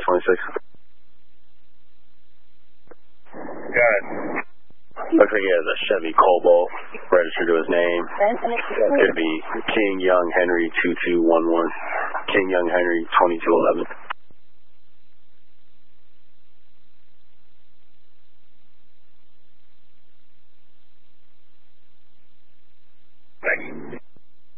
Got it. Looks like he has a Chevy Cobalt registered to his name. Could be King Young Henry 2211. King Young Henry 2211.